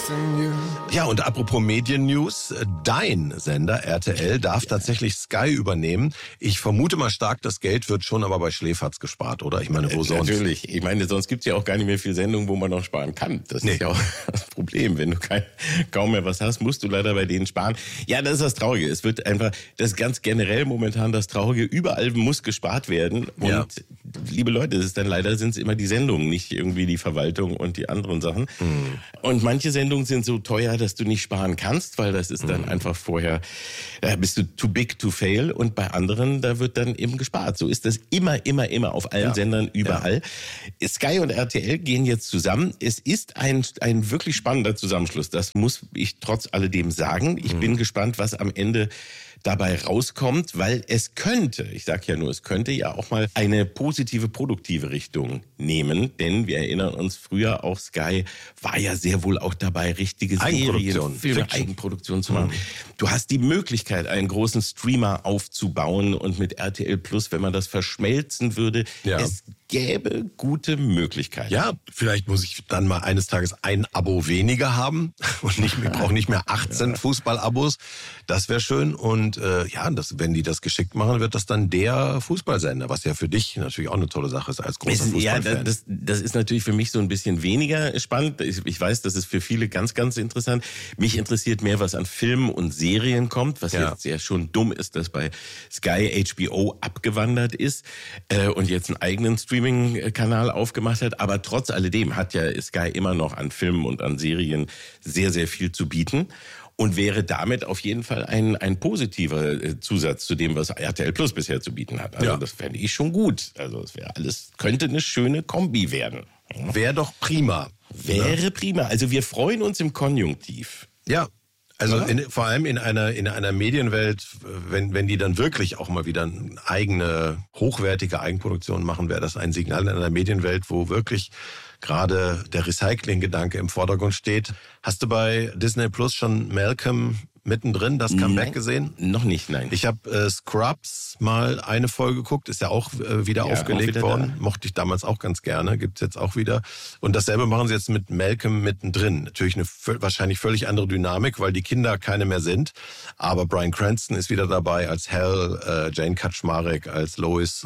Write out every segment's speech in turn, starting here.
missing you. Ja, und apropos Medien-News, dein Sender RTL darf tatsächlich Sky übernehmen. Ich vermute mal stark, das Geld wird schon aber bei Schläferz gespart, oder? Ich meine, wo sonst? Natürlich. Ich meine, sonst gibt's ja auch gar nicht mehr viel Sendungen, wo man noch sparen kann. Das ist ja auch das Problem. Wenn du kaum mehr was hast, musst du leider bei denen sparen. Ja, das ist das Traurige. Es wird einfach, das ist ganz generell momentan das Traurige. Überall muss gespart werden. Und liebe Leute, leider sind es immer die Sendungen, nicht irgendwie die Verwaltung und die anderen Sachen. Und manche Sendungen sind so teuer, dass du nicht sparen kannst, weil das ist dann einfach vorher, bist du too big to fail. Und bei anderen, da wird dann eben gespart. So ist das immer auf allen Sendern, überall. Sky und RTL gehen jetzt zusammen. Es ist ein wirklich spannender Zusammenschluss. Das muss ich trotz alledem sagen. Ich bin gespannt, was am Ende dabei rauskommt, weil es könnte, ich sage ja nur, es könnte ja auch mal eine positive, produktive Richtung nehmen, denn wir erinnern uns früher, auch Sky war ja sehr wohl auch dabei, richtige Serien, Filme, Eigenproduktion zu machen. Du hast die Möglichkeit, einen großen Streamer aufzubauen und mit RTL Plus, wenn man das verschmelzen würde, es gäbe gute Möglichkeiten. Ja, vielleicht muss ich dann mal eines Tages ein Abo weniger haben und brauche nicht mehr 18 Fußballabos. Das wäre schön. Und wenn die das geschickt machen, wird das dann der Fußballsender, was ja für dich natürlich auch eine tolle Sache ist als großer Fußballfan. Ja, das ist natürlich für mich so ein bisschen weniger spannend. Ich weiß, das ist für viele ganz, ganz interessant. Mich interessiert mehr, was an Filmen und Serien kommt, was jetzt ja schon dumm ist, dass bei Sky HBO abgewandert ist und jetzt einen eigenen Streaming-Kanal aufgemacht hat. Aber trotz alledem hat ja Sky immer noch an Filmen und an Serien sehr, sehr viel zu bieten. Und wäre damit auf jeden Fall ein positiver Zusatz zu dem, was RTL Plus bisher zu bieten hat. Also das fände ich schon gut. Also es könnte eine schöne Kombi werden. Wäre doch prima. Wäre prima. Also wir freuen uns im Konjunktiv. Ja. Also vor allem in einer Medienwelt, wenn die dann wirklich auch mal wieder eine eigene, hochwertige Eigenproduktion machen, wäre das ein Signal in einer Medienwelt, wo wirklich gerade der Recycling-Gedanke im Vordergrund steht. Hast du bei Disney Plus schon Malcolm mittendrin, das Comeback gesehen? Noch nicht, nein. Ich habe Scrubs mal eine Folge geguckt, ist ja auch wieder aufgelegt auch wieder worden. Mochte ich damals auch ganz gerne, gibt's jetzt auch wieder. Und dasselbe machen sie jetzt mit Malcolm mittendrin. Natürlich eine wahrscheinlich völlig andere Dynamik, weil die Kinder keine mehr sind. Aber Bryan Cranston ist wieder dabei als Hal, Jane Kaczmarek als Lois,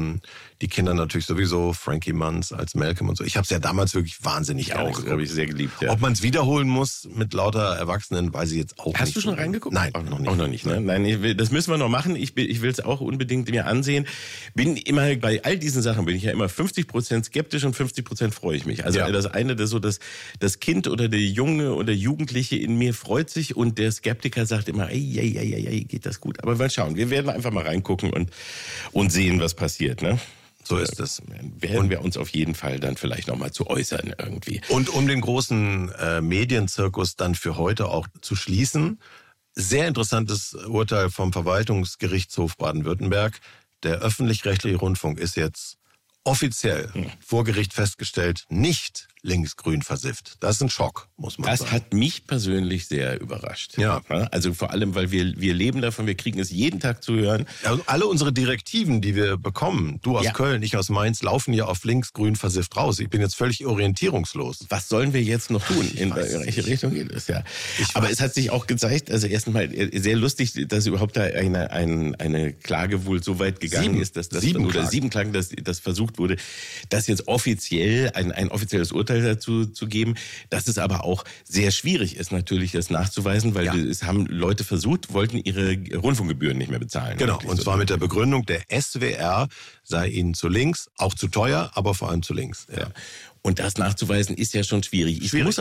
die Kinder natürlich sowieso, Frankie Muniz als Malcolm und so. Ich habe es ja damals wirklich wahnsinnig auch. Das habe ich sehr geliebt, ja. Ob man es wiederholen muss mit lauter Erwachsenen, weiß ich jetzt auch nicht. Hast du schon reingeguckt? Nein, auch noch nicht. Ne? Nein, das müssen wir noch machen. Ich will es auch unbedingt mir ansehen. Bin immer, bei all diesen Sachen bin ich ja immer 50% skeptisch und 50% freue ich mich. Also das eine, das Kind oder der Junge oder Jugendliche in mir freut sich und der Skeptiker sagt immer, ey, geht das gut. Aber mal schauen, wir werden einfach mal reingucken und sehen, was passiert, ne? So ist es. Werden wir uns auf jeden Fall dann vielleicht nochmal zu äußern irgendwie. Und um den großen Medienzirkus dann für heute auch zu schließen, sehr interessantes Urteil vom Verwaltungsgerichtshof Baden-Württemberg. Der öffentlich-rechtliche Rundfunk ist jetzt offiziell vor Gericht festgestellt, nicht linksgrün versifft. Das ist ein Schock, muss man sagen. Das hat mich persönlich sehr überrascht. Ja. Also vor allem, weil wir leben davon, wir kriegen es jeden Tag zu hören. Also alle unsere Direktiven, die wir bekommen, du aus Köln, ich aus Mainz, laufen ja auf linksgrün versifft raus. Ich bin jetzt völlig orientierungslos. Was sollen wir jetzt noch tun? In welche Richtung geht es? Ja. Aber es hat sich auch gezeigt, also erstmal sehr lustig, dass überhaupt da eine Klage wohl so weit gegangen ist, dass sieben Klagen, dass das versucht wurde, das jetzt offiziell ein offizielles Urteil dazu zu geben, dass es aber auch sehr schwierig ist, natürlich das nachzuweisen, weil es haben Leute versucht, wollten ihre Rundfunkgebühren nicht mehr bezahlen. Genau, und zwar mit der Begründung, der SWR sei ihnen zu links, auch zu teuer, aber vor allem zu links. Ja. Und das nachzuweisen ist ja schon schwierig.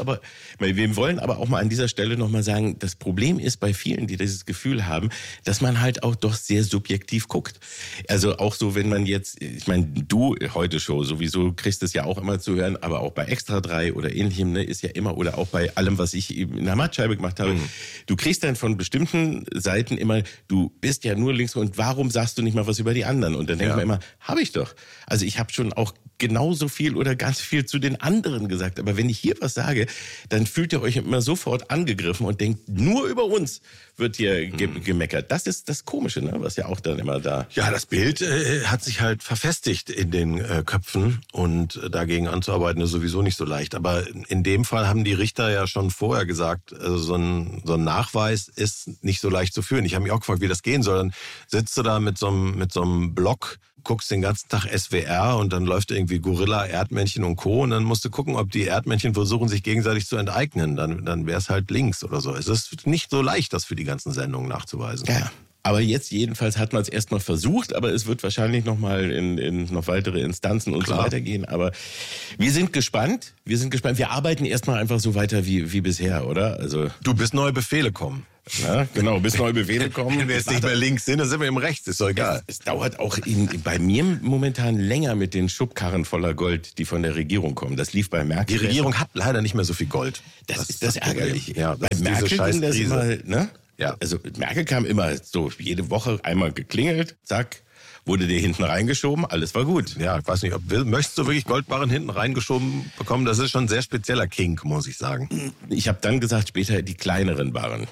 Wir wollen aber auch mal an dieser Stelle nochmal sagen, das Problem ist bei vielen, die dieses Gefühl haben, dass man halt auch doch sehr subjektiv guckt. Also auch so, wenn man jetzt, ich meine, du heute Show sowieso kriegst es ja auch immer zu hören, aber auch bei Extra 3 oder ähnlichem, ne, ist ja immer, oder auch bei allem, was ich in der Mattscheibe gemacht habe, du kriegst dann von bestimmten Seiten immer, du bist ja nur links und warum sagst du nicht mal was über die anderen? Und dann denkt man immer, habe ich doch. Also ich habe schon auch genauso viel oder ganz viel zu den anderen gesagt. Aber wenn ich hier was sage, dann fühlt ihr euch immer sofort angegriffen und denkt, nur über uns wird hier gemeckert. Das ist das Komische, ne? Was ja auch dann immer da... Ja, das Bild hat sich halt verfestigt in den Köpfen und dagegen anzuarbeiten ist sowieso nicht so leicht. Aber in dem Fall haben die Richter ja schon vorher gesagt, so ein Nachweis ist nicht so leicht zu führen. Ich habe mich auch gefragt, wie das gehen soll. Dann sitzt du da mit so einem Block, guckst den ganzen Tag SWR und dann läuft irgendwie Gorilla, Erdmännchen und Co. Und dann musst du gucken, ob die Erdmännchen versuchen, sich gegenseitig zu enteignen. Dann wäre es halt links oder so. Es ist nicht so leicht, das für die ganzen Sendungen nachzuweisen. Ja. Aber jetzt jedenfalls hat man es erstmal versucht, aber es wird wahrscheinlich nochmal in noch weitere Instanzen und so weiter gehen. Aber wir sind gespannt. Wir arbeiten erstmal einfach so weiter wie bisher, oder? Also du bis neue Befehle kommen. Ja, genau, bis neue Befehle kommen. Wenn wir jetzt nicht mehr links sind, dann sind wir im Rechts, ist doch egal. Es dauert auch bei mir momentan länger mit den Schubkarren voller Gold, die von der Regierung kommen. Das lief bei Merkel. Die Regierung hat leider nicht mehr so viel Gold. Das ist das Ärgerliche. Ja, bei Merkel ging das immer, ne? Ja. Also Merkel kam immer so jede Woche einmal geklingelt, zack, wurde dir hinten reingeschoben, alles war gut. Ja, ich weiß nicht, möchtest du wirklich Goldbarren hinten reingeschoben bekommen? Das ist schon ein sehr spezieller Kink, muss ich sagen. Ich habe dann gesagt, später die kleineren Barren.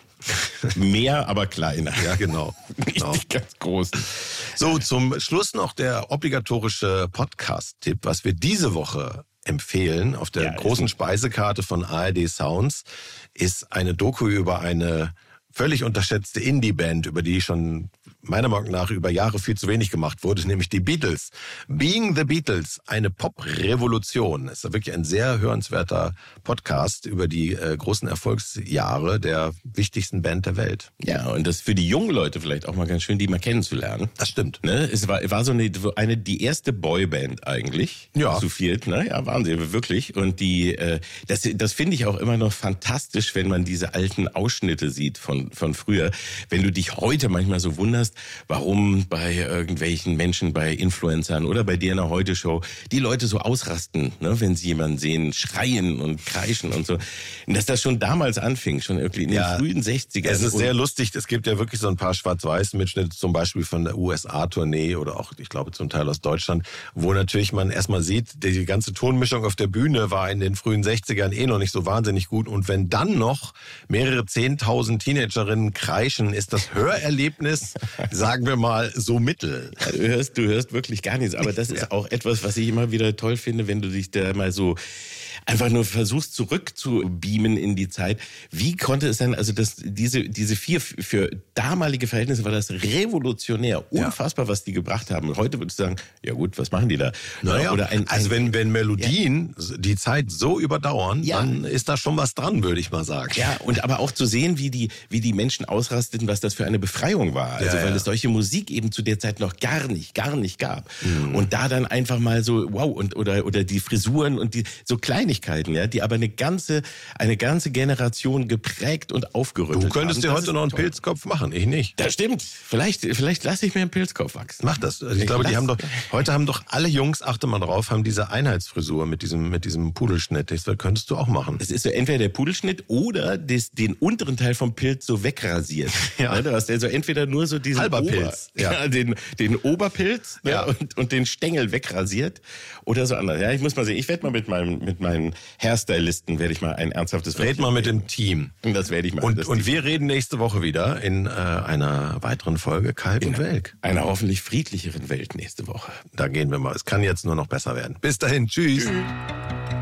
Mehr, aber kleiner. Ja, genau. Nicht ganz groß. So, zum Schluss noch der obligatorische Podcast-Tipp, was wir diese Woche empfehlen auf der großen Speisekarte von ARD Sounds, ist eine Doku über eine völlig unterschätzte Indie-Band, über die schon meiner Meinung nach über Jahre viel zu wenig gemacht wurde, nämlich die Beatles. Being the Beatles, eine Pop-Revolution. Es ist wirklich ein sehr hörenswerter Podcast über die großen Erfolgsjahre der wichtigsten Band der Welt. Ja, und das für die jungen Leute vielleicht auch mal ganz schön, die mal kennenzulernen. Das stimmt. Ne? Es war so die erste Boyband eigentlich. Ja. Zu viert, ne? Ja, waren sie wirklich. Und das finde ich auch immer noch fantastisch, wenn man diese alten Ausschnitte sieht von früher. Wenn du dich heute manchmal so wunderst, warum bei irgendwelchen Menschen, bei Influencern oder bei dir in der Heute-Show die Leute so ausrasten, ne, wenn sie jemanden sehen, schreien und kreischen und so. Und dass das schon damals anfing, schon irgendwie in den frühen 60ern. Es ist sehr lustig, es gibt ja wirklich so ein paar Schwarz-Weiß-Mitschnitte, zum Beispiel von der USA-Tournee oder auch, ich glaube, zum Teil aus Deutschland, wo natürlich man erstmal sieht, die ganze Tonmischung auf der Bühne war in den frühen 60ern noch nicht so wahnsinnig gut. Und wenn dann noch mehrere 10.000 Teenagerinnen kreischen, ist das Hörerlebnis, sagen wir mal, so mittel. Du hörst wirklich gar nichts. Aber das ist auch etwas, was ich immer wieder toll finde, wenn du dich da mal so einfach nur versuchst zurückzubeamen in die Zeit. Wie konnte es denn, also diese vier, für damalige Verhältnisse war das revolutionär, unfassbar, was die gebracht haben. Und heute würdest du sagen, ja gut, was machen die da? Naja, wenn Melodien die Zeit so überdauern, dann ist da schon was dran, würde ich mal sagen. Ja, und aber auch zu sehen, wie die Menschen ausrasteten, was das für eine Befreiung war. Also weil es solche Musik eben zu der Zeit noch gar nicht gab. Mhm. Und da dann einfach mal so, wow, oder die Frisuren und die so Kleinigkeiten, die aber eine ganze Generation geprägt und aufgerüttelt haben. Du könntest dir heute noch einen Pilzkopf machen, ich nicht. Das stimmt. Vielleicht lasse ich mir einen Pilzkopf wachsen. Mach das. Also ich glaube, heute haben doch alle Jungs, achte mal drauf, haben diese Einheitsfrisur mit diesem Pudelschnitt. Das könntest du auch machen. Es ist so entweder der Pudelschnitt oder den unteren Teil vom Pilz so wegrasiert. Ja. Du hast also entweder nur so diesen halber Pilz. Den Oberpilz und den Stängel wegrasiert oder so anders. Ja, ich muss mal sehen. Ich werde mal mit meinen Hairstylisten ein ernsthaftes Red mal mit dem Team. Das werde ich mal. Und wir reden nächste Woche wieder in einer weiteren Folge Kalb und Welk. Einer hoffentlich friedlicheren Welt nächste Woche. Da gehen wir mal. Es kann jetzt nur noch besser werden. Bis dahin. Tschüss.